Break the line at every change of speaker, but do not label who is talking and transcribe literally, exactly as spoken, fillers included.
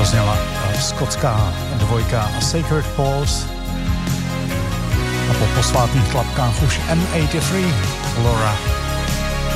dozněla skotská dvojka Sacred Paws a po posvátných tlapkách už M osmdesát tři Laura.